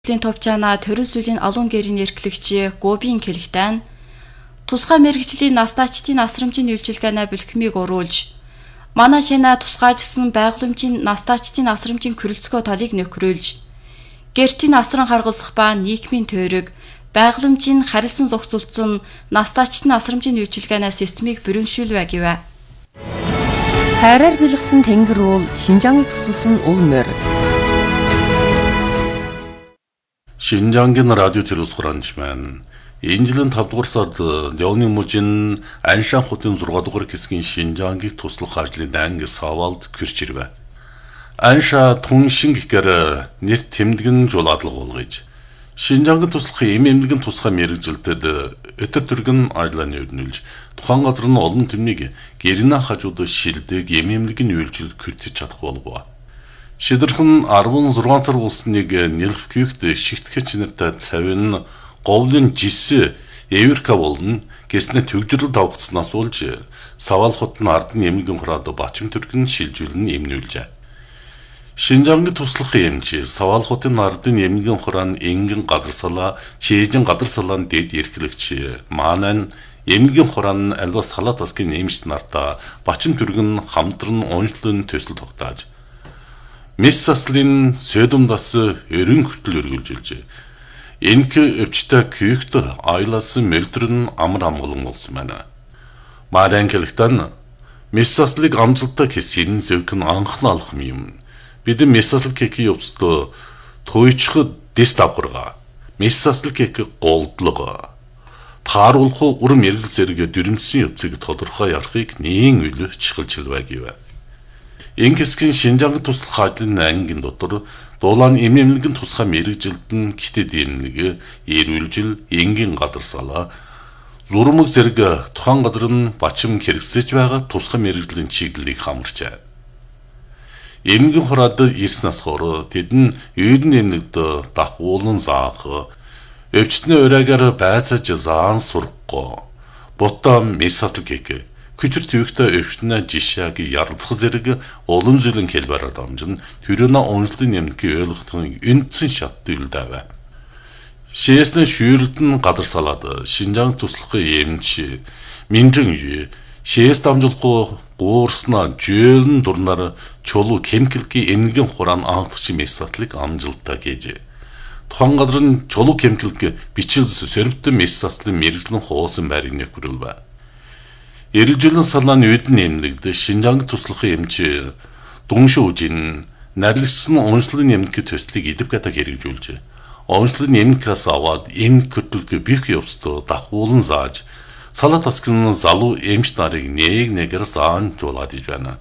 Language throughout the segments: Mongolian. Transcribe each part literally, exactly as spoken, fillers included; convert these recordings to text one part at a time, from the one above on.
товчаана төрөл сүлийн алуун гэрийн эрхлэгч Гобин Келхтан тусгай мэрэгжлийн настаачдын асрамжийн үйлчилгээний бэлтгэмийг оруулж манай шина тусгайжсан байгууламжийн настаачдын асрамжийн көрөлцгөө талыг нөхрүүлж гэртийн асран харгалзах ба нийгмийн тойрог байгууламжийн харилцан зохицуулсан настаачдын асрамжийн үйлчилгээний системийг бүрэншүүлвэ гэвэ. Хайраар бэлгсэн тэнгэр уул Шинжааныг тусалсан ул морь. 신장긴 라디오 테로스코란지만 인질은 답도르사드 려닝무진 안산 호텔 зургаадугаар хэсгийн 신장기 туслах ажлын данг савалд күрчирвэ. Анша 통신 гикээр нэр тэмдгэн жол адлага болгож 신장기 туслах эм эмнэлгийн тусгай мэрэгжилтэд өтөр төргөн ажлын өрнүүлж тухайн газрын олон тэмнийг гэрнэ хажууд шилдэг эм эмнэлгийн үйлчлэл күртэж чадах болгоо. Шидэрхэн арван зургаан сар болсныг нэлэх гүйхт шигтгэж нартай цавин говлын жис эвэрка болон гэснэ төгжрөл давхцнаас болж савал хотны ардны эмнэлгийн хураад бачим төргөн шилжүүлэн эмнүүлжээ. Шинжаангийн туслах эмч савал хотын ардны эмнэлгийн хураан энгэн гадарсалаа чэжин гадарсалаан дэд эрхлэгч маанан эмнэлгийн хураан альвас халаат басгийн эмч нартаа бачим төргөн хамтран онцлон төсөл тогтоож Мессаслин сөдөмдас өрөн хүртэл өргөлжилжээ. Энэхүү өвчтэй күйхт айласан мөлдрөн амар амгалан болсон байна. Мадан Келхтан Мессаслыг амжилттай хийсэн зөвхөн анхны алхам юм. Бид Мессасл кеки явцдаа туйчхад дэс давхарга. Мессасл кеки голдлого. Тааруулах ур мэрэгэл зэрэг дүрмсэн явцыг тодорхой ярахыг нээн үл чихэлжилвэ гэвэ. Инкэсгийн Шинжаангийн туслах ажлын ангийн дотор дулаан эм эмнэлгийн тусгай мэрэгжилтэн гитэд эмнэлэг эрүүлжил энгийн гадарсалаа зурмаг зэрэг тухайн газар нь бачим хэрэгсэж байгаа тусгай мэрэгжлийн чиглэлийг хамарчээ. Эмнэлгийн хураад ирснээс хойш тэд нь үйдэн эмнэлэгд дахуулан заах өвчтний ураагаар байцааж заан сурахгүй ботом мессасл кек Küçür tüyükte övçtüne cişyagi yarılsız zerigi olun zülün kelber adamcın türüne onçlu nemdiki öylüktün üntsin şattı üldävä. Şeesine şüyürültün qadır saladı, Şinjang tuslukı emçi, minjin yu, şees damcılıqı qoğursuna jölün durunları çolu kemkilki enilgen xoran anıqtışı mesaslik amcılıkta gece. Tuhan qadırın çolu kemkilki biçilisi sörüptü mesasli merikliğin xoğusun bərigine kurulba. Эрэлжүүлэн салааны үйдэн эмнэлэгд Шинжаангийн туслах эмч Дунгшүүжин найрлагчсан онцлог эмнэлгийн төслийг идэвхтэй хэрэгжүүлжээ. Онцлог эмнэлгээс аваад энэ хөтөлбөрийг бих явцдаа дахуулан зааж салаат асгын залуу эмч нарыг нэг нэгээр заан жуулаад иж байна.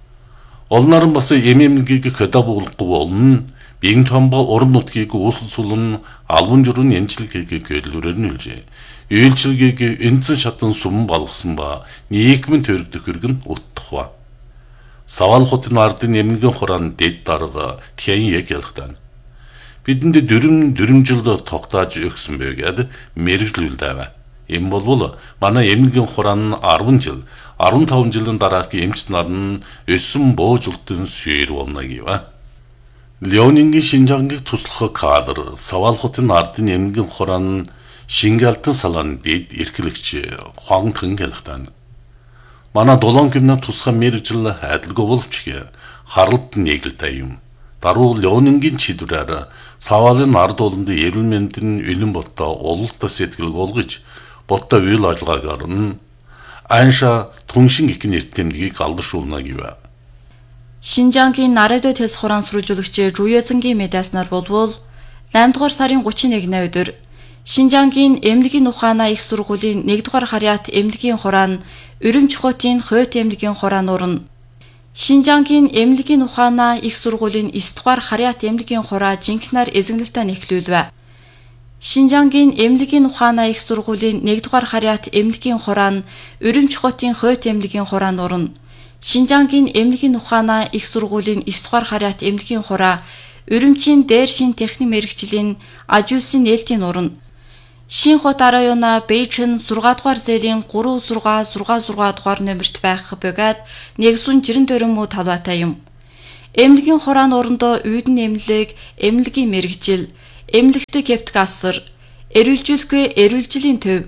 Олноор бас эм эмнэлгийг хөдөө буулахгүй болно. Бин томбо уран нутгийг үүсэл сулн албан журын эмчилгээг хөдөлгөөрнүүлжээ. Үйлчилгээг энцэн шатан сум болгосон ба нийгмийн төрөгдөх хэрэгэн уттахва. Савал хотын ардын эмнэлгийн хураан дэд дарга тхэн яг ялхтан. Бидэнд дөрөм дөрөм жил тогтоож өгсөн байгаад мэрэгжлүүлдэв. Эм болвол манай эмнэлгийн хураан арван жил, арван таван жилийн дараагийн эмч нар нь өссөн буужилтын сүйр болно гэвэ. Леонингийн Шинжаангийг туслах кадр Савал хотын ардын эмнэлгийн хураан Шингаалтын салааны дэд эрхлэгч Хуангтэн Келхтан. Манай долоон гимнэ тусгай мэрэгжил адилгүй боловч харалт нэгэлтэй юм. Даруу Леонингийн чидрээр Савалын ард олонд эрүүл мэндийн үлэн ботоо ололттой сэтгэлг олгож ботоо үйл ажиллагаагаар нь Анша 통신 гик нэртэмдгийг алдаршуулна гэвэ. Шинжаангийн Нарэдо тэс хураан сурвалжуулагч Жуязангийн медиаснаар болвол наймд дугаар сарын гучин нэгний өдөр Шинжаангийн эмнэлгийн ухаанаа их сургуулийн нэгдүгээр харьяат эмнэлгийн хураан Өрөмч хотын Хойт эмнэлгийн хураан урна Шинжаангийн эмнэлгийн ухаанаа их сургуулийн эсдүгээр харьяат эмнэлгийн хураа жинхнээр эзэгнэлтэй нэхлүүлвэ. Шинжаангийн эмнэлгийн ухаанаа их сургуулийн нэгдүгээр харьяат эмнэлгийн хураан Өрөмч хотын Хойт эмнэлгийн хураан урна Шинжаангийн эмнэлгийн ухаанаа их сургуулийн эсдүгээр харьяат эмнэлгийн хураа Өрөмчийн дээр шин техник мэрэгжлийн Ажуулсын нээлтийн урна Шинхот района Бэйчэн сургаат дугаар зээлийн гурван сургаа сургаа сургаа дугаар номерт байх бөгөөд нэгэн жирэн төрөмөө талбайтай юм. Эмнэлгийн хураан урандоо үйдэн эмнэлэг, эмнэлгийн мэрэгжил, эмнэлэгтэг явдаг асар, эрүүлжүүлэхгүй эрүүлжлийн төв,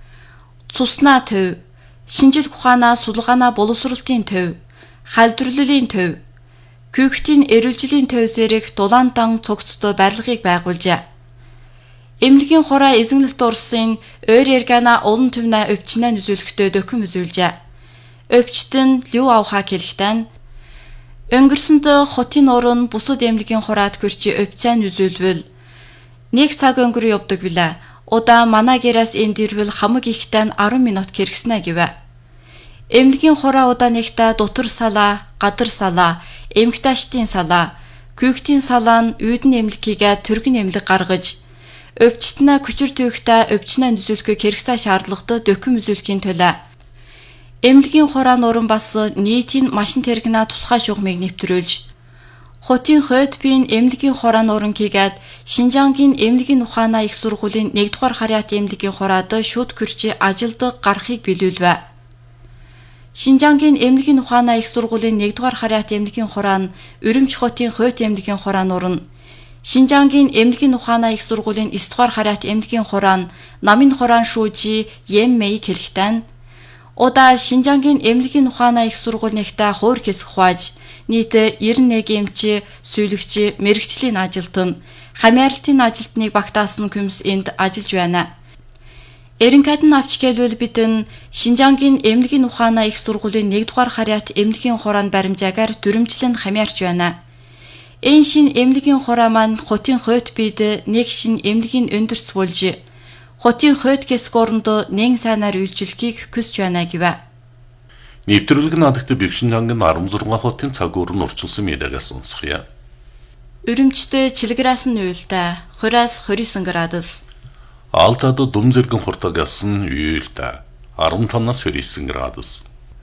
цуснаа төв, шинжил ухаанаа сулгаанаа боловсролтын төв, халдварлалын төв, күйгтийн эрүүлжлийн төв зэрэг дулаантан цогцтой барилгыг байгуулжээ. Эмнэлгийн хураа эзэнгэлт Орсын ойр яргана олон түвнэ өвчнээ нүзүүлэхдээ дөхөм үзүүлжээ. Өвчтөн Лю авхаа хэлэхдээ өнгөрсөнд хотын орон бусад эмнэлгийн хураад гэрчи өвчцэн үзүүлвэл нэг цаг өнгөр явдаг билээ. Удаа манай гэрээс энд ирвэл хамаг ихтэн арван минут хэрэгснэ гэвэ. Эмнэлгийн хураа удаа нэгтээ дотор салаа, гадар салаа, эмгташтын салаа, күйгтийн салаа нь үйдэн эмнэлгийгээ түргэн эмнэлэг гаргаж өвчтнээ күчир төвхтээ өвчнээ нүзүүлэхгүй хэрэгсээ шаардлагатай дөхөм үзүүлэхийн төлөө эмнэлгийн хураа нуран бас нийтийн машин тэрэгнээ тусгай шугамыг нэвтрүүлж хотын Хөтбийн эмнэлгийн хураа нуран хийгээд Шинжангийн эмнэлгийн ухаанаа их сургуулийн нэгдүгээр харьяат эмнэлгийн хураад шууд гэрчи ажилд гарахыг билүүлвэ. Шинжангийн эмнэлгийн ухаанаа их сургуулийн нэгдүгээр харьяат эмнэлгийн хураа нь Өрөмч хотын Хөт эмнэлгийн хураа нуран Шинжангийн эмнэлгийн ухаанаа их сургуулийн эс дугаар харьяат эмнэлгийн хураа нь намын хураа шүүжи Еммэй хэлэхдээ удаа Шинжангийн эмнэлгийн ухаанаа их сургуулийн-тай хуур хэсэг хувааж нийт девяносто нэг эмчи, сүйлагчи, мэрэгчлийн ажилтан, хамяарлалтын ажилтныг багтаасан күмс энд ажиллаж байна. Эренкатн авч гэлвэл бидэн Шинжангийн эмнэлгийн ухаанаа их сургуулийн нэгдүгээр харьяат эмнэлгийн хураанд баримжаагаар дүрмжлэн хамяарч байна. Энэ шин эмнэлгийн хураа маань хотын Хөтбид нэг шин эмнэлгийн өндөрц болж хотын Хөт хэсэг оронд нэн сайнаар үйлчлэхийг хүсэж байна гэвэ. Нэвтрүүлэг надагт Бэгшинжангийн арван зургаан хотын цаг уурн орчилсан медиагаас сонсхъя. Өрөмчтэй чилгрээс нь уйлтай, хураас двадцать девять градус. Алтад дум зэрэгэн хуртагаас нь уйлтай, арван тамнаас двадцать девять градус.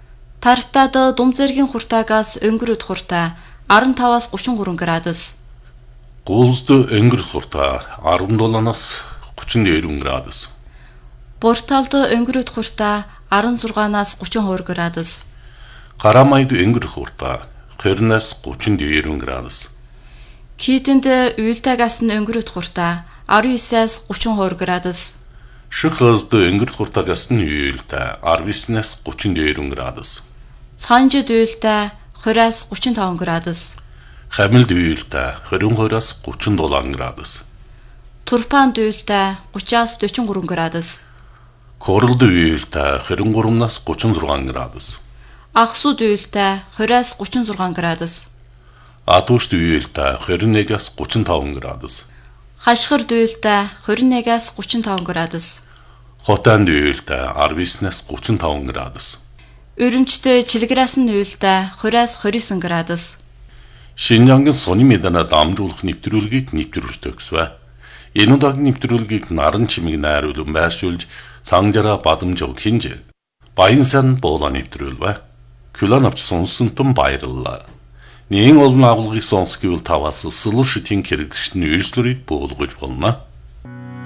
Тарптад дум зэргийн хуртагаас өнгөрөд хуртай, арван таваас тридцать три градус. Гуулсд өнгөрөх хуртаа арван долоноос тридцать deux градус. Бурталд өнгөрөд хуртаа арван зургаанаас тридцать two градус. Гарамайд өнгөрөх хуртаа двадцать-аас тридцать deux градус. Китэнд уйлтаагаас нь өнгөрөд хуртаа арван девять-аас тридцать two градус. Шихазд өнгөрөх хуртаагаас нь уйлтай арван девять-аас тридцать deux градус. Цаанжид уйлтай двадцать-аас тридцать пять градус. Хамилд уйлтай двадцать two-аас тридцать seven градус. Турпанд уйлтай тридцать-аас quaranta три градус. Королд уйлтай двадцать three-аас тридцать six градус. Агсууд уйлтай двадцать-аас тридцать six градус. Атушд уйлтай двадцать one-аас тридцать five градус. Хашгирд уйлтай двадцать one-аас тридцать five градус. Хотанд уйлтай арван девять-аас тридцать five градус. Өрөмчтэй чилгрээс нь уйлтай двадцать-аас двадцать девять градус. Шинжангийн сони медианаа дамжуулах нэвтрүүлгийг нэвтрүүлж төгсвэ. Энэ удаагийн нэвтрүүлгийг наран чимэг найруулан байршуулж Санжара Бадамжог хинж Баянсан буула нэвтрүүлвэ. Күлэн авч сонсон баярлалаа. Нэн олон агуулгыг сонсгивэл таваас слушитин хэрэглэгчний үйлчлэрийг буулгаж болно.